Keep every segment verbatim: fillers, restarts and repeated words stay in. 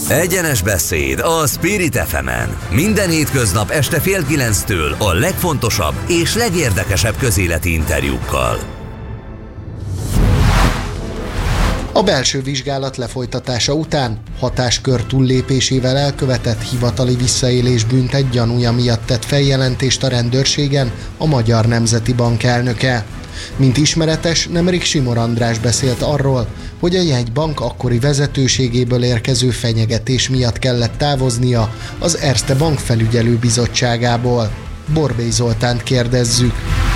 Egyenes beszéd a Spirit ef emen. Minden hétköznap este fél kilenctől a legfontosabb és legérdekesebb közéleti interjúkkal. A belső vizsgálat lefolytatása után hatáskör túllépésével elkövetett hivatali visszaélés bűntett gyanúja miatt tett feljelentést a rendőrségen a Magyar Nemzeti Bank elnöke. Mint ismeretes, nemrég Simor András beszélt arról, hogy a jegybank akkori vezetőségéből érkező fenyegetés miatt kellett távoznia az Erste Bank felügyelőbizottságából. Borbély Zoltánt kérdezzük.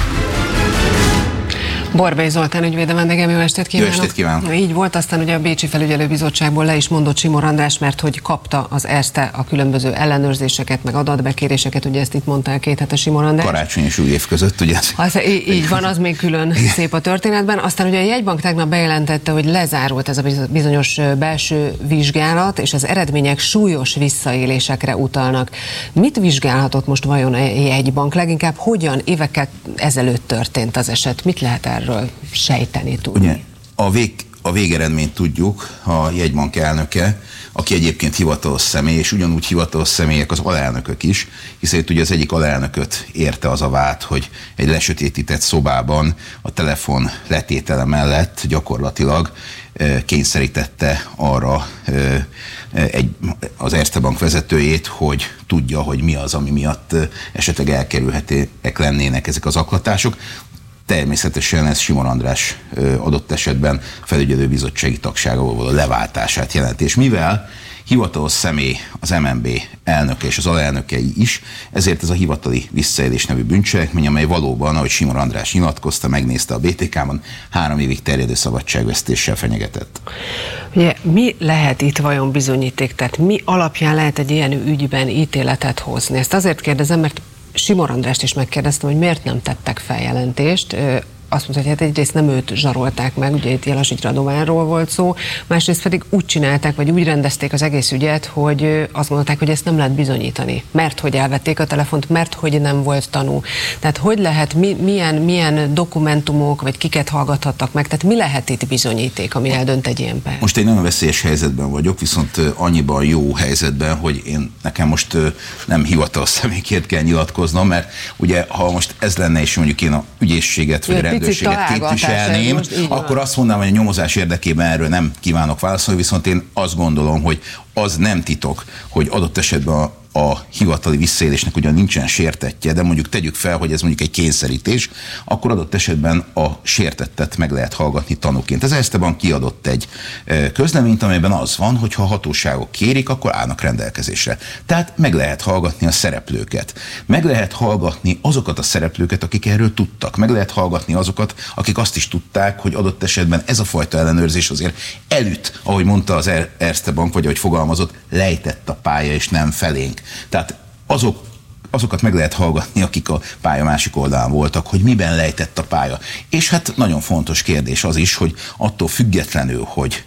Borbély Zoltán ügyvéd a vendégem, jó estét kívánok! Jó estét kívánok! Így volt, aztán ugye a Bécsi Felügyelőbizottságból le is mondott Simor András, mert hogy kapta az Erste a különböző ellenőrzéseket, meg adatbekéréseket, ugye ezt itt mondta el két hete Simor András. Karácsony és új év között, ugye? Az, így, így van, az még külön szép a történetben. Aztán ugye a jegybank tegnap bejelentette, hogy lezárult ez a bizonyos belső vizsgálat, és az eredmények súlyos visszaélésekre utalnak. Mit vizsgálhatott most vajon a jegybank? Leginkább hogyan évekkel ezelőtt történt az eset? Mit lehet erről sejteni, tudni? Ugye, a, vég, a végeredményt tudjuk, a jegybank elnöke, aki egyébként hivatalos személy, és ugyanúgy hivatalos személyek az alelnökök is, hiszen itt ugye az egyik alelnököt érte az a vád, hogy egy lesötétített szobában a telefon letétele mellett gyakorlatilag e, kényszerítette arra e, egy, az Erste Bank vezetőjét, hogy tudja, hogy mi az, ami miatt esetleg elkerülhetőek lennének ezek az zaklatások. Természetesen ez Simor András adott esetben felügyelőbizottsági tagságával való leváltását jelenti. És mivel hivatalos személy az em en bé elnöke és az alelnökei is, ezért ez a hivatali visszaélés nevű bűncselekmény, amely valóban, ahogy Simor András nyilatkozta, megnézte a bé té ká-ban, három évig terjedő szabadságvesztéssel fenyegetett. Ugye, mi lehet itt vajon bizonyíték? Tehát mi alapján lehet egy ilyen ügyben ítéletet hozni? Ezt azért kérdezem, mert Simor Andrást is megkérdeztem, hogy miért nem tettek feljelentést. Azt mondta, hogy hát egyrészt nem őt zsarolták meg, ugye itt Jelasics Radovánról volt szó, másrészt pedig úgy csinálták, vagy úgy rendezték az egész ügyet, hogy azt mondták, hogy ezt nem lehet bizonyítani, mert hogy elvették a telefont, mert hogy nem volt tanú. Tehát hogy lehet, mi, milyen, milyen dokumentumok, vagy kiket hallgathattak meg, tehát mi lehet itt bizonyíték, ami eldönt egy ilyen per? Most egy nagyon veszélyes helyzetben vagyok, viszont annyiban jó helyzetben, hogy én nekem most nem hivatalos személyként kell nyilatkoznom, mert ugye ha most ez lenne, és mondjuk én a ügyészséget, vagy rendőrséget képviselném, akkor azt mondanám, hogy a nyomozás érdekében erről nem kívánok válaszolni, viszont én azt gondolom, hogy az nem titok, hogy adott esetben a, a hivatali visszaélésnek ugyan nincsen sértettje, de mondjuk tegyük fel, hogy ez mondjuk egy kényszerítés, akkor adott esetben a sértettet meg lehet hallgatni tanúként. Az Erste Bank kiadott egy közleményt, amelyben az van, hogy ha a hatóságok kérik, akkor állnak rendelkezésre. Tehát meg lehet hallgatni a szereplőket. Meg lehet hallgatni azokat a szereplőket, akik erről tudtak. Meg lehet hallgatni azokat, akik azt is tudták, hogy adott esetben ez a fajta ellenőrzés azért elüt, ahogy mondta az Erste Bank, vagy ahogy fogalmazott, lejtett a pálya, és nem felénk. Tehát azok, azokat meg lehet hallgatni, akik a pálya másik oldalán voltak, hogy miben lejtett a pálya. És hát nagyon fontos kérdés az is, hogy attól függetlenül, hogy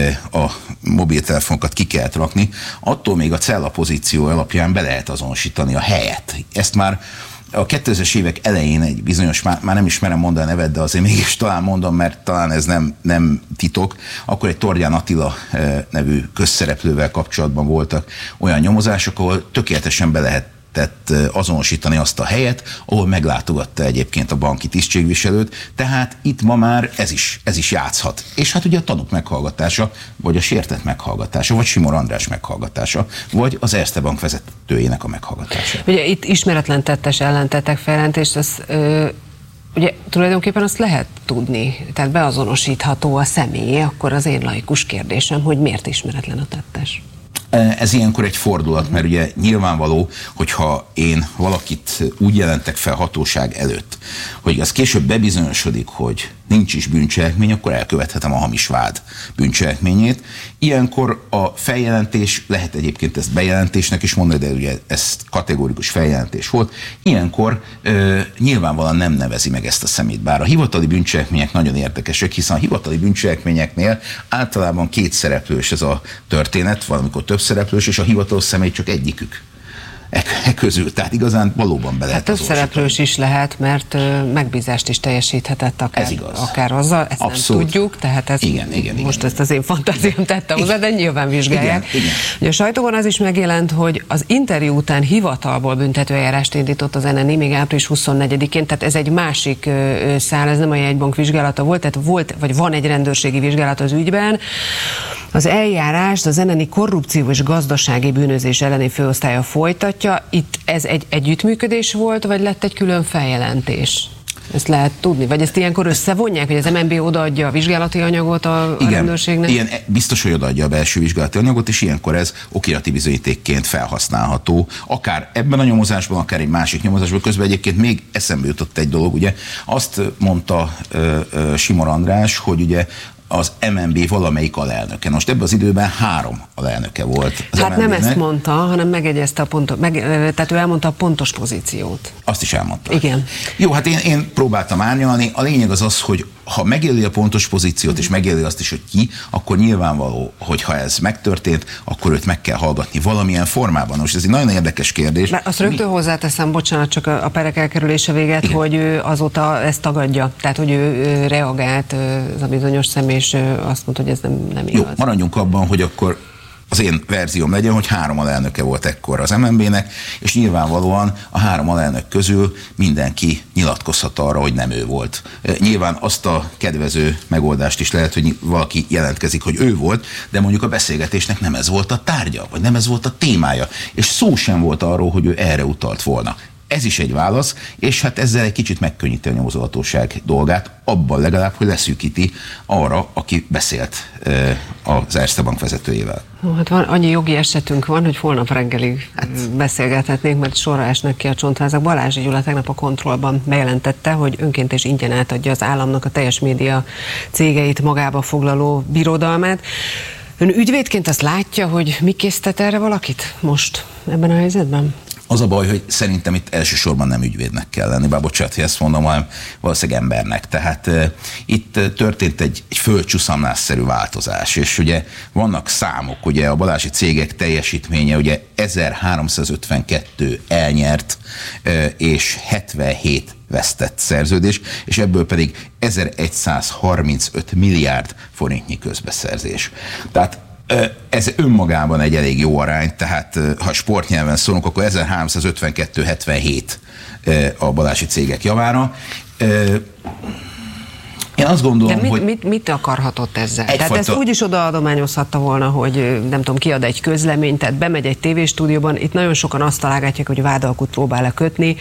a mobiltelefonokat ki kell rakni, attól még a cella pozíció alapján be lehet azonosítani a helyet. Ezt már a kétezres évek elején egy bizonyos, már, már nem ismerem mondani a nevet, de azért mégis talán mondom, mert talán ez nem, nem titok, akkor egy Tordján Attila nevű közszereplővel kapcsolatban voltak olyan nyomozások, ahol tökéletesen be lehet azonosítani azt a helyet, ahol meglátogatta egyébként a banki tisztségviselőt, tehát itt ma már ez is, ez is játszhat. És hát ugye a tanúk meghallgatása, vagy a sértett meghallgatása, vagy Simor András meghallgatása, vagy az Erste Bank vezetőjének a meghallgatása. Ugye itt ismeretlen tettes ellen tettek feljelentést, az ö, ugye tulajdonképpen azt lehet tudni, tehát beazonosítható a személy, akkor az én laikus kérdésem, hogy miért ismeretlen a tettes? Ez ilyenkor egy fordulat, mert ugye nyilvánvaló, hogyha én valakit úgy jelentek fel hatóság előtt, hogy az később bebizonyosodik, hogy nincs is bűncselekmény, akkor elkövethetem a hamis vád bűncselekményét. Ilyenkor a feljelentés, lehet egyébként ezt bejelentésnek is mondani, de ugye ez kategórikus feljelentés volt, ilyenkor ö, nyilvánvalóan nem nevezi meg ezt a szemét. Bár a hivatali bűncselekmények nagyon érdekesek, hiszen a hivatali bűncselekményeknél általában két szereplős ez a történet, valamikor több szereplős, és a hivatalos személy csak egyikük. e közül. Tehát igazán valóban be lehet. Hát összereplős is lehet, mert megbízást is teljesíthetett akár, ez igaz. akár azzal, ezt abszolút. Nem tudjuk, tehát ez igen, igen, most igen. ezt az én fantáziám tette hozzá, de nyilván vizsgálják. Igen, igen. Ugye a sajtóban az is megjelent, hogy az interjú után hivatalból büntetőeljárást indított az en en i még április huszonnegyedikén, tehát ez egy másik szál, ez nem a jegybank vizsgálata volt, tehát volt, vagy van egy rendőrségi vizsgálat az ügyben. Az eljárást az en en i korrupció és gazdasági bűnözés elleni főosztálya folytatja. Itt ez egy együttműködés volt, vagy lett egy külön feljelentés? Ezt lehet tudni? Vagy ezt ilyenkor összevonják, hogy az em en bé odaadja a vizsgálati anyagot a, igen, a rendőrségnek? Igen, biztos, hogy odaadja a belső vizsgálati anyagot, és ilyenkor ez okirati bizonyítékként felhasználható. Akár ebben a nyomozásban, akár egy másik nyomozásban. Közben egyébként még eszembe jutott egy dolog, ugye azt mondta ö, ö, Simor András, hogy ugye az em en bé valamelyik alelnöke. Most ebben az időben három alelnöke volt. Az hát nem ezt mondta, hanem megegyezte a pontos, meg, tehát ő elmondta a pontos pozíciót. Azt is elmondta. Igen. Jó, hát én, én próbáltam árnyalni. A lényeg az az, hogy ha megéli a pontos pozíciót, és megéli azt is, hogy ki, akkor nyilvánvaló, hogy ha ez megtörtént, akkor őt meg kell hallgatni valamilyen formában. Most ez egy nagyon érdekes kérdés. Mert azt rögtön Mi? hozzáteszem, bocsánat, csak a, a perek elkerülése véget, igen. hogy ő azóta ezt tagadja. Tehát, hogy ő, ő reagált, ez a bizonyos személy, és azt mondta, hogy ez nem, nem igaz. Jó, maradjunk abban, hogy akkor az én verzióm legyen, hogy három alelnöke volt ekkor az em en bének, és nyilvánvalóan a három alelnök közül mindenki nyilatkozhat arra, hogy nem ő volt. Nyilván azt a kedvező megoldást is lehet, hogy valaki jelentkezik, hogy ő volt, de mondjuk a beszélgetésnek nem ez volt a tárgya, vagy nem ez volt a témája, és szó sem volt arról, hogy ő erre utalt volna. Ez is egy válasz, és hát ezzel egy kicsit megkönnyíti a nyomozóhatóság dolgát, abban legalább, hogy leszűkíti arra, aki beszélt az Erste Bank vezetőjével. Ó, hát van, annyi jogi esetünk van, hogy holnap reggelig hát. beszélgethetnénk, mert sorra esnek ki a csontvázak. Balázsi Gyula tegnap a Kontrollban bejelentette, hogy önként és ingyen átadja az államnak a teljes média cégeit magába foglaló birodalmát. Ön ügyvédként azt látja, hogy mi késztet erre valakit most ebben a helyzetben? Az a baj, hogy szerintem itt elsősorban nem ügyvédnek kell lenni, bár bocsánat, hogy ezt mondom, hanem valószínűleg embernek. Tehát uh, itt uh, történt egy, egy földcsuszamlásszerű változás, és ugye vannak számok, ugye a Balázsi cégek teljesítménye ugye ezerháromszázötvenkettő elnyert uh, és hetvenhét vesztett szerződés, és ebből pedig ezeregyszázharmincöt milliárd forintnyi közbeszerzés. Tehát ez önmagában egy elég jó arány, tehát ha sportnyelven szólunk, akkor ezerháromszázötvenkettő hetvenhét a Balázsi cégek javára. Én azt gondolom, De mit, hogy... mit, mit akarhatott ezzel? Tehát fajta... ezt úgy is odaadományozhatta volna, hogy nem tudom, kiad egy közleményt, tehát bemegy egy tévéstúdióban, itt nagyon sokan azt találgatják, hogy vádalkut próbál kötni.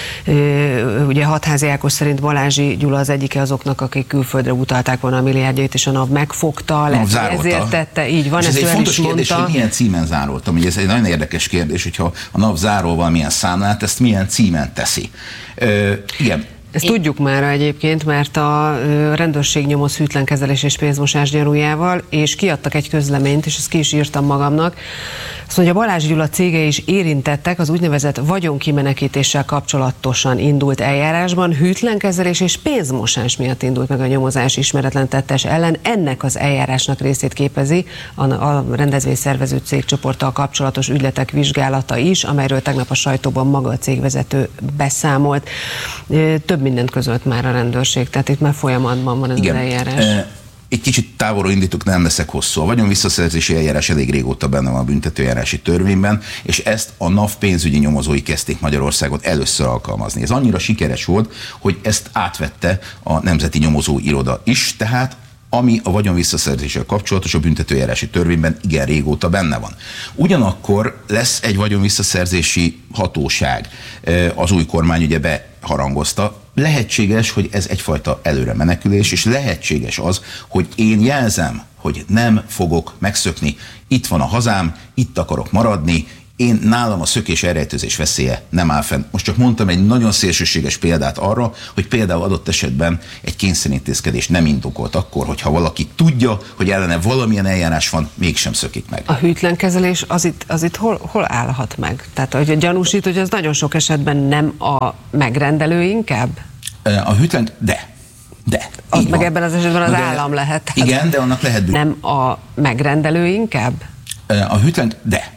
Ugye Hatházi Ákos szerint Balázsi Gyula az egyike azoknak, akik külföldre utalták volna a milliárdjait, és a NAV megfogta, lehet, ezért tette, így van, és ez ezt egy fontos kérdés, mondta. hogy milyen címen zároltam. Ugye ez egy nagyon érdekes kérdés, hogyha a NAV zárol valamilyen számlát, ezt milyen címen teszi. Ö, igen. Ezt Én... tudjuk már egyébként, mert a rendőrség nyomoz hűtlenkezelés és pénzmosás gyanújával, és kiadtak egy közleményt, és ezt ki is írtam magamnak. Azt mondja, Balázs Gyula cége is érintettek az úgynevezett vagyonkimenekítéssel kapcsolatosan indult eljárásban, hűtlenkezelés és pénzmosás miatt indult meg a nyomozás ismeretlen tettes ellen. Ennek az eljárásnak részét képezi a, a rendezvényszervező cégcsoporttal kapcsolatos ügyletek vizsgálata is, amelyről tegnap a sajtóban maga a cégvezető beszámolt. Több mindent közölt már a rendőrség, tehát itt már folyamatban van ez Igen. az eljárás. E- Egy kicsit távolról indítok, nem leszek hosszú. A vagyonvisszaszerzési eljárás elég régóta benne van a büntetőeljárási törvényben, és ezt a NAV pénzügyi nyomozói kezdték Magyarországon először alkalmazni. Ez annyira sikeres volt, hogy ezt átvette a Nemzeti Nyomozó Iroda is, tehát ami a vagyonvisszaszerzéssel kapcsolatos a büntetőeljárási törvényben igen régóta benne van. Ugyanakkor lesz egy vagyonvisszaszerzési hatóság, az új kormány ugye beharangozta. Lehetséges, hogy ez egyfajta előre menekülés, és lehetséges az, hogy én jelzem, hogy nem fogok megszökni, itt van a hazám, itt akarok maradni, én nálam a szökés elrejtőzés veszélye nem áll fenn. Most csak mondtam egy nagyon szélsőséges példát arra, hogy például adott esetben egy kényszerintézkedés nem indokolt akkor, hogyha valaki tudja, hogy ellene valamilyen eljárás van, mégsem szökik meg. A hűtlenkezelés az itt, az itt hol, hol állhat meg? Tehát hogy gyanúsít, hogy ez nagyon sok esetben nem a megrendelő inkább? A hűtlen, de. De. Az meg van. Ebben az esetben az de, állam lehet. Igen, de annak lehet. Nem a megrendelő inkább? A hűtlen, de.